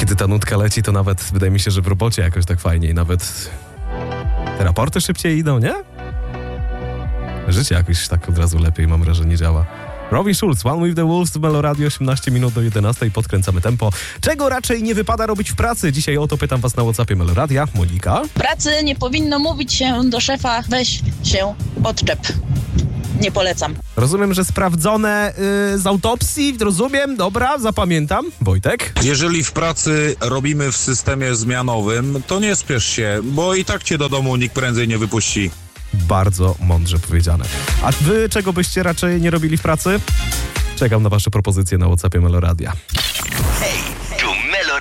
Kiedy ta nutka leci, to nawet wydaje mi się, że w robocie jakoś tak fajniej. Nawet te raporty szybciej idą, nie? Życie jakoś tak od razu lepiej, mam wrażenie, działa. Robin Schulz, One with the Wolves w Meloradio, 18 minut do 11, podkręcamy tempo. Czego raczej nie wypada robić w pracy? Dzisiaj o to pytam was na WhatsAppie Meloradia. Monika? W pracy nie powinno mówić się do szefa, weź się odczep. Nie polecam. Rozumiem, że sprawdzone z autopsji, rozumiem, dobra, zapamiętam. Wojtek? Jeżeli w pracy robimy w systemie zmianowym, to nie spiesz się, bo i tak cię do domu nikt prędzej nie wypuści. Bardzo mądrze powiedziane. A wy czego byście raczej nie robili w pracy? Czekam na wasze propozycje na WhatsAppie Meloradia.